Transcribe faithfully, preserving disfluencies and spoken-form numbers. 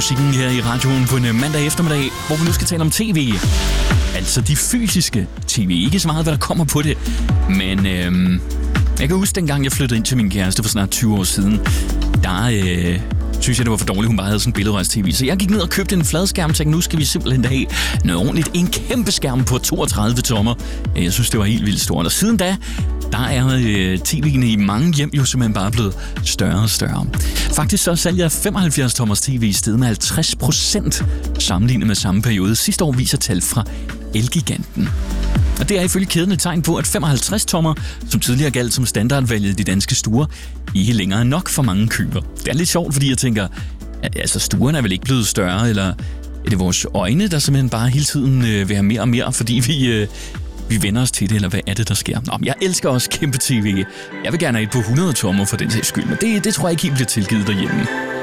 musikken her i radioen på en mandag eftermiddag, hvor vi nu skal tale om tv. Altså de fysiske tv. Ikke så meget, hvad der kommer på det. Men øhm, jeg kan huske, dengang jeg flyttede ind til min kæreste for snart tyve år siden, der øh, synes jeg, det var for dårligt, hun bare havde sådan en billedrørs-tv. Så jeg gik ned og købte en fladskærm og tænkte, nu skal vi simpelthen have noget ordentligt. En kæmpe skærm på toogtredive tommer. Jeg synes, det var helt vildt stort. Og siden da, der er øh, tv'ene i mange hjem jo simpelthen bare blevet større og større. Faktisk så salget af femoghalvfjerds tommers tv i stedet med halvtreds procent sammenlignet med samme periode. Sidste år viser tal fra Elgiganten. Og det er ifølge kæden et tegn på, at femoghalvtreds tommer, som tidligere galt som standardvalget i de danske stuer, ikke længere er nok for mange køber. Det er lidt sjovt, fordi jeg tænker, altså stuerne er vel ikke blevet større, eller er det vores øjne, der simpelthen bare hele tiden øh, vil have mere og mere, fordi vi... Øh, Vi vender os til det, eller hvad er det, der sker? Nå, jeg elsker også kæmpe tv. Jeg vil gerne have et på hundrede tommer for den sags skyld, men det, det tror jeg ikke helt bliver tilgivet derhjemme.